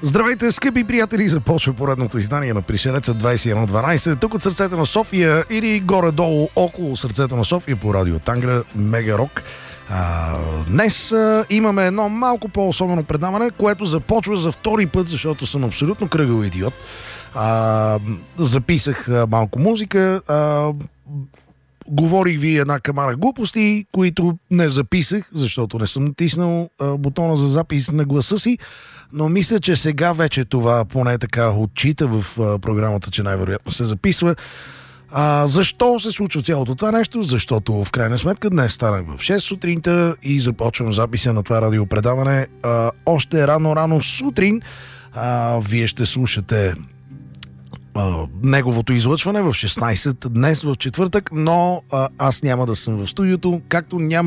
Здравейте, скъпи приятели! Започва поредното издание на Пришелеца 2112. Тук от сърцето на София или горе-долу около сърцето на София по радио Тангра, Мега Рок. Днес имаме едно малко по-особено предаване, което започва за втори път, защото съм абсолютно кръгъл идиот. Записах малко музика, говорих ви една камара глупости, които не записах, защото не съм натиснал бутона за запис на гласа си, но мисля, че сега вече това поне така отчита в програмата, че най-вероятно се записва. Защо се случва цялото това нещо? Защото в крайна сметка днес станах в 6 сутринта и започвам записа на това радиопредаване още рано сутрин. Вие ще слушате неговото излъчване в 16 днес в четвъртък, но аз няма да съм в студиото, както няма